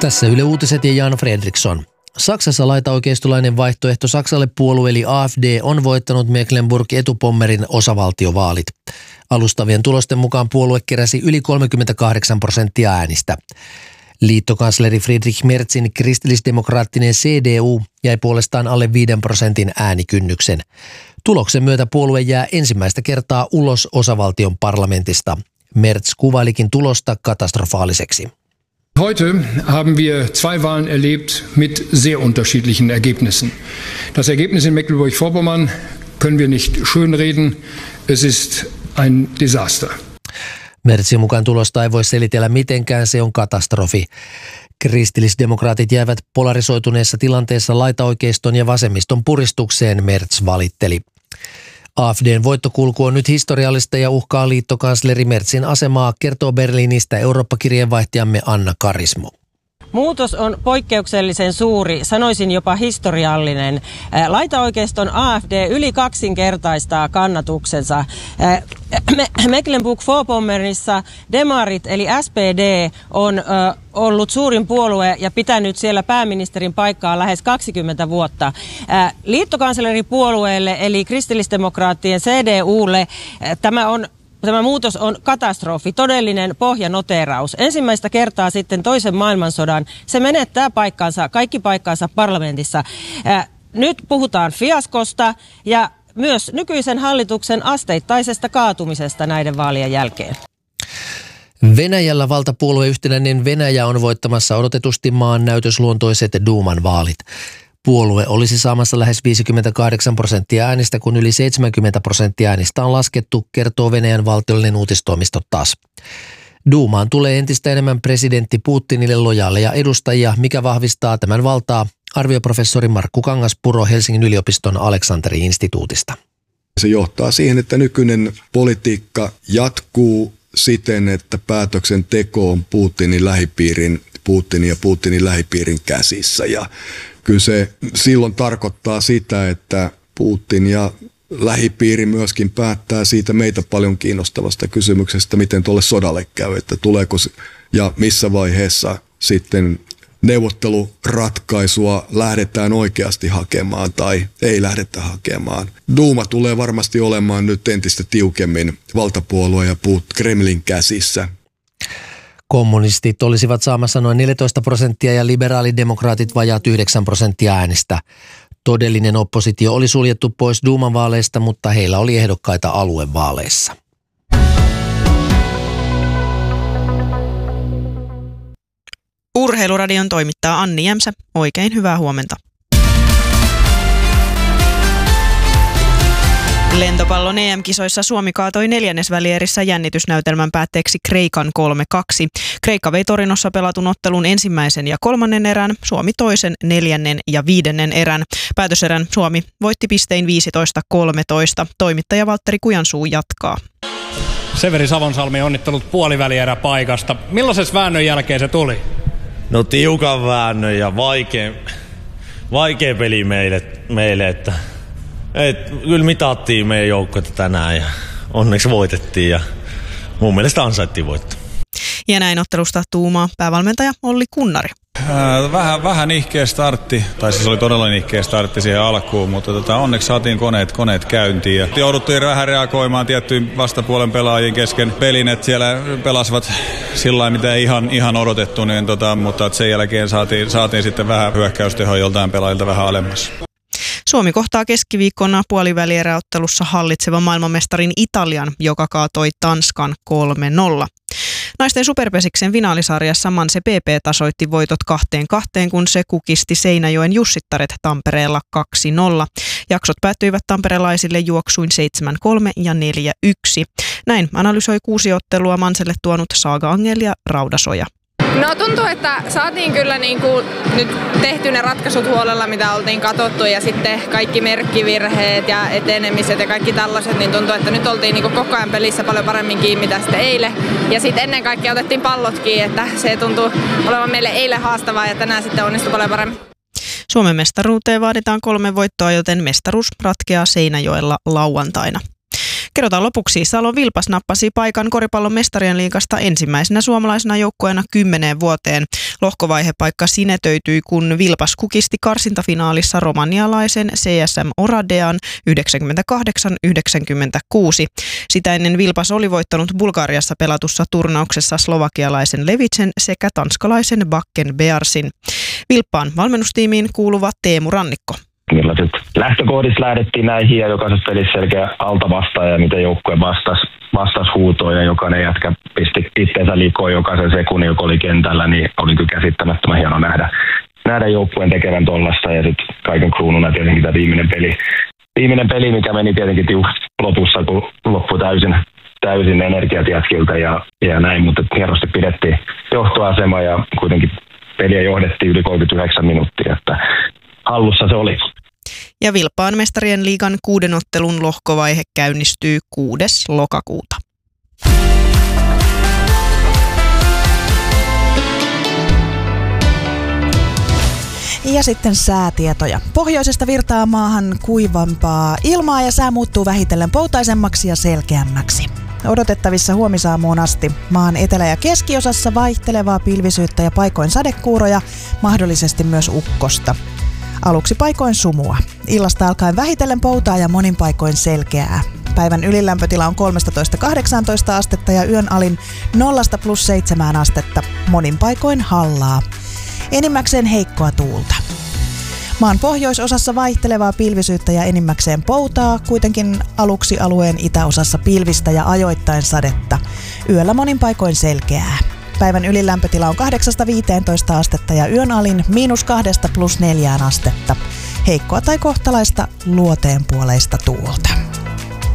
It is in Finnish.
Tässä Yle Uutiset ja Jan Fredriksson. Saksassa laitaoikeistolainen vaihtoehto Saksalle puolue eli AfD on voittanut Mecklenburg-Etupommerin osavaltiovaalit. Alustavien tulosten mukaan puolue keräsi yli 38% äänistä. Liittokansleri Friedrich Merzin kristillisdemokraattinen CDU jäi puolestaan alle 5% äänikynnyksen. Tuloksen myötä puolue jää ensimmäistä kertaa ulos osavaltion parlamentista. Merz kuvailikin tulosta katastrofaaliseksi. Heute haben wir zwei Wahlen erlebt mit sehr unterschiedlichen Ergebnissen. Das Ergebnis in Mecklenburg-Vorpommern können wir nicht schönreden. Es ist ein Desaster. Merzin mukaan tulosta ei voi selitellä mitenkään, se on katastrofi. Kristillisdemokraatit jäivät polarisoituneessa tilanteessa laitaoikeiston ja vasemmiston puristukseen, Merz valitteli. AfDn voittokulku on nyt historiallista ja uhkaa liittokansleri Merzin asemaa, kertoo Berliinistä Eurooppa-kirjeenvaihtajamme Anna Karismo. Muutos on poikkeuksellisen suuri, sanoisin jopa historiallinen. Laitaoikeiston AfD yli kaksinkertaistaa kannatuksensa. Mecklenburg-Vorpommernissa demarit eli SPD on ollut suurin puolue ja pitänyt siellä pääministerin paikkaa lähes 20 vuotta. Liittokansleripuolueelle eli kristillisdemokraattien CDUlle Tämä muutos on katastrofi, todellinen pohjanoteeraus. Ensimmäistä kertaa sitten toisen maailmansodan se menettää kaikki paikkansa parlamentissa. Nyt puhutaan fiaskosta ja myös nykyisen hallituksen asteittaisesta kaatumisesta näiden vaalien jälkeen. Venäjällä valtapuolue Yhtenäinen Venäjä on voittamassa odotetusti maan näytösluontoiset Duuman vaalit. Puolue olisi saamassa lähes 58% äänistä, kun yli 70% äänistä on laskettu, kertoo Venäjän valtiollinen uutistoimisto TASS. Duumaan tulee entistä enemmän presidentti Putinille lojaaleja edustajia, mikä vahvistaa tämän valtaa, arvioprofessori Markku Kangaspuro Helsingin yliopiston Aleksanteri-instituutista. Se johtaa siihen, että nykyinen politiikka jatkuu siten, että päätöksenteko on Putinin ja Putinin lähipiirin käsissä. Ja kyllä se silloin tarkoittaa sitä, että Putin ja lähipiiri myöskin päättää siitä meitä paljon kiinnostavasta kysymyksestä, miten tuolle sodalle käy, että tuleeko ja missä vaiheessa sitten neuvotteluratkaisua lähdetään oikeasti hakemaan tai ei lähdetä hakemaan. Duuma tulee varmasti olemaan nyt entistä tiukemmin valtapuolue ja Kremlin käsissä. Kommunistit olisivat saamassa noin 14% ja liberaalidemokraatit vajaat 9% äänistä. Todellinen oppositio oli suljettu pois Duuman vaaleista, mutta heillä oli ehdokkaita aluevaaleissa. Urheiluradion toimittaa Anni Jämsä. Oikein hyvää huomenta. Lentopallon EM-kisoissa Suomi kaatoi neljännesvälierissä jännitysnäytelmän päätteeksi Kreikan 3-2. Kreikka vei Torinossa pelatun ottelun ensimmäisen ja kolmannen erän, Suomi toisen, neljännen ja viidennen erän. Päätöserän Suomi voitti pistein 15-13. Toimittaja Valtteri Kujansuu jatkaa. Severi Savonsalmi onnittelut puolivälieräpaikasta. Millaisen väännön jälkeen se tuli? No tiukan väännön ja vaikea peli meille että kyllä mitattiin meidän joukkoita tänään ja onneksi voitettiin ja mun mielestä ansaittiin voitto. Ja näin ottelusta tuumaa päävalmentaja Olli Kunnari. Vähän nihkeä startti, tai siis oli todella nihkeä startti siihen alkuun, mutta onneksi saatiin koneet käyntiin ja jouduttiin vähän reagoimaan tiettyyn vastapuolen pelaajien kesken pelin, että siellä pelasivat sillä lailla, mitä ei ihan odotettu, niin mutta sen jälkeen saatiin sitten vähän hyökkäystehoa joltain pelaajilta vähän alemmas. Suomi kohtaa keskiviikkona puolivälieräottelussa hallitsevan maailmanmestarin Italian, joka kaatoi Tanskan 3-0. Naisten superpesiksen finaalisarjassa Manse PP tasoitti voitot 2-2, kun se kukisti Seinäjoen Jussittaret Tampereella 2-0. Jaksot päättyivät tamperelaisille juoksuin 7-3 ja 4-1. Näin analysoi 6 ottelua Manselle tuonut Saaga Angel ja Raudasoja. No tuntuu, että saatiin kyllä nyt tehty ne ratkaisut huolella, mitä oltiin katsottu ja sitten kaikki merkkivirheet ja etenemiset ja kaikki tällaiset, niin tuntuu, että nyt oltiin koko ajan pelissä paljon paremmin kiinni mitä sitten eilen. Ja sitten ennen kaikkea otettiin pallotkin, että se tuntuu olevan meille eilen haastavaa ja tänään sitten onnistui paljon paremmin. Suomen mestaruuteen vaaditaan 3 voittoa, joten mestaruus ratkeaa Seinäjoella lauantaina. Kerrotaan lopuksi, Salon Vilpas nappasi paikan koripallon mestarien liigasta ensimmäisenä suomalaisena joukkueena 10 vuoteen. Lohkovaihepaikka sinetöityi, kun Vilpas kukisti karsintafinaalissa romanialaisen CSM Oradean 98-96. Sitä ennen Vilpas oli voittanut Bulgariassa pelatussa turnauksessa slovakialaisen Levitsen sekä tanskalaisen Bakken Bearsin. Vilppaan valmennustiimiin kuuluva Teemu Rannikko. Millaiset lähtökohdissa lähdettiin näihin ja jokaisessa pelissä selkeä altavastaaja, miten joukkue vastasi huutoon ja jokainen jätkä pisti itseensä likoon jokaisen sekunnin, joka oli kentällä, niin oli kyllä käsittämättömän hieno nähdä joukkueen tekevän tollasta ja sitten kaiken kruununa tietenkin tämä viimeinen peli, mikä meni tietenkin lopussa, kun loppui täysin energiat jätkiltä ja näin, mutta hienosti pidettiin johtoasema ja kuitenkin peliä johdettiin yli 39 minuuttia, että hallussa se oli. Ja Vilppaan mestarien liigan 6 ottelun lohkovaihe käynnistyy 6. lokakuuta. Ja sitten säätietoja. Pohjoisesta virtaa maahan kuivampaa ilmaa ja sää muuttuu vähitellen poutaisemmaksi ja selkeämmäksi. Odotettavissa huomisaamuun asti maan etelä- ja keskiosassa vaihtelevaa pilvisyyttä ja paikoin sadekuuroja, mahdollisesti myös ukkosta. Aluksi paikoin sumua. Illasta alkaen vähitellen poutaa ja monin paikoin selkeää. Päivän ylilämpötila on 13–18 astetta ja yön alin 0–+7 astetta. Monin paikoin hallaa. Enimmäkseen heikkoa tuulta. Maan pohjoisosassa vaihtelevaa pilvisyyttä ja enimmäkseen poutaa, kuitenkin aluksi alueen itäosassa pilvistä ja ajoittain sadetta. Yöllä monin paikoin selkeää. Päivän ylilämpötila on 8–15 astetta ja yön alin -2–+4 astetta. Heikkoa tai kohtalaista luoteenpuoleista tuulta.